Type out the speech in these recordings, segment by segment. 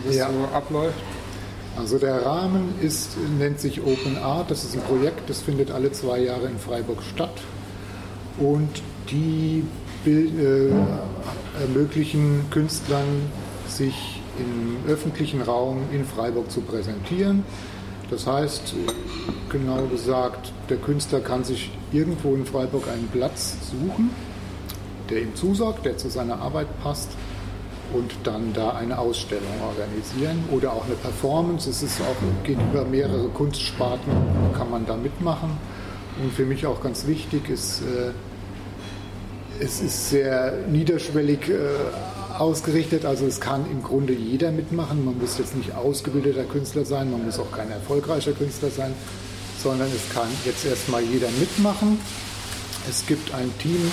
das so abläuft? Also der Rahmen nennt sich Open Art, das ist ein Projekt, das findet alle 2 Jahre in Freiburg statt und die ermöglichen Künstlern, sich im öffentlichen Raum in Freiburg zu präsentieren. Das heißt, genau gesagt, der Künstler kann sich irgendwo in Freiburg einen Platz suchen, der ihm zusagt, der zu seiner Arbeit passt und dann da eine Ausstellung organisieren oder auch eine Performance. Geht über mehrere Kunstsparten, kann man da mitmachen. Und für mich auch ganz wichtig ist, es ist sehr niederschwellig ausgerichtet, also es kann im Grunde jeder mitmachen. Man muss jetzt nicht ausgebildeter Künstler sein, man muss auch kein erfolgreicher Künstler sein, sondern es kann jetzt erstmal jeder mitmachen. Es gibt ein Team,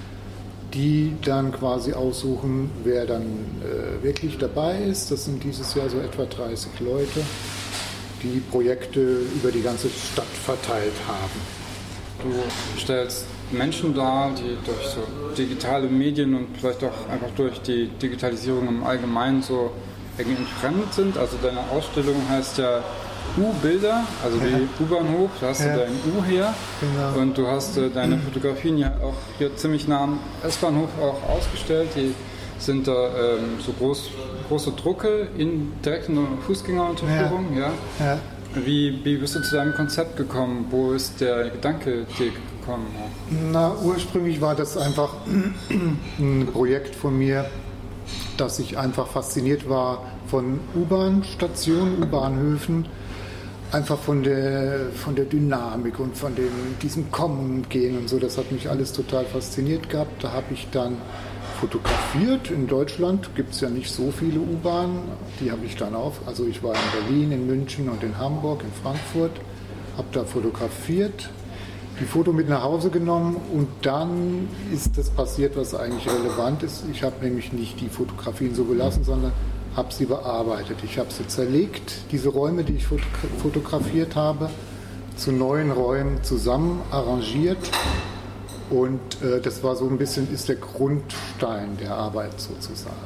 die dann quasi aussuchen, wer dann wirklich dabei ist. Das sind dieses Jahr so etwa 30 Leute, die Projekte über die ganze Stadt verteilt haben. Du stellst Menschen dar, die durch so digitale Medien und vielleicht auch einfach durch die Digitalisierung im Allgemeinen so irgendwie entfremdet sind. Also deine Ausstellung heißt ja U-Bilder, also wie U-Bahnhof, da hast du dein U her. Genau. Und du hast deine Fotografien ja auch hier ziemlich nah am S-Bahnhof auch ausgestellt. Die sind da so große Drucke direkt in der Fußgängerunterführung. Ja. Wie bist du zu deinem Konzept gekommen? Wo ist der Gedanke dir gekommen? Na, ursprünglich war das einfach ein Projekt von mir, dass ich einfach fasziniert war von U-Bahn-Stationen, U-Bahnhöfen, einfach von der Dynamik und von diesem Kommen und Gehen und so. Das hat mich alles total fasziniert gehabt. Da habe ich dann fotografiert. In Deutschland gibt es ja nicht so viele U-Bahnen. Die habe ich dann also ich war in Berlin, in München und in Hamburg, in Frankfurt, habe da fotografiert, die Foto mit nach Hause genommen und dann ist das passiert, was eigentlich relevant ist. Ich habe nämlich nicht die Fotografien so gelassen, sondern habe sie bearbeitet. Ich habe sie zerlegt, diese Räume, die ich fotografiert habe, zu neuen Räumen zusammen arrangiert. Und das war so ein bisschen, ist der Grundstein der Arbeit sozusagen.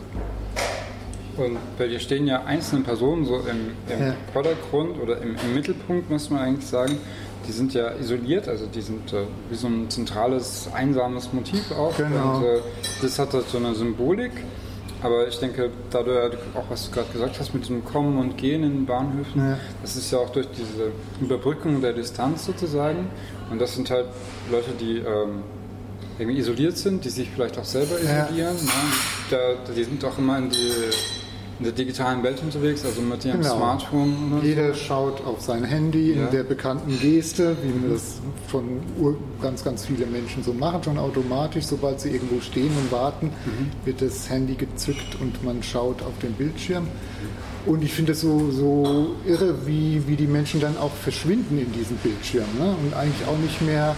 Und bei dir stehen ja einzelne Personen so im Vordergrund oder im Mittelpunkt, muss man eigentlich sagen. Die sind ja isoliert, also die sind wie so ein zentrales, einsames Motiv auch. Genau. Und das hat halt so eine Symbolik. Aber ich denke, dadurch, auch was du gerade gesagt hast, mit dem Kommen und Gehen in den Bahnhöfen, das ist ja auch durch diese Überbrückung der Distanz sozusagen. Und das sind halt Leute, die irgendwie isoliert sind, die sich vielleicht auch selber isolieren. Ne? Die sind auch immer in der digitalen Welt unterwegs, also mit ihrem Smartphone. Oder jeder schaut auf sein Handy in der bekannten Geste, wie das schon ganz, ganz viele Menschen so machen, schon automatisch. Sobald sie irgendwo stehen und warten, wird das Handy gezückt und man schaut auf den Bildschirm. Und ich finde es so irre, wie die Menschen dann auch verschwinden in diesem Bildschirm, ne? Und eigentlich auch nicht mehr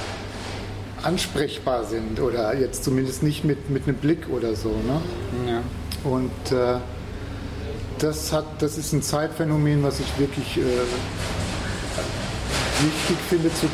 ansprechbar sind oder jetzt zumindest nicht mit einem Blick oder so. Ne? Ja. Und das ist ein Zeitphänomen, was ich wirklich wichtig finde zu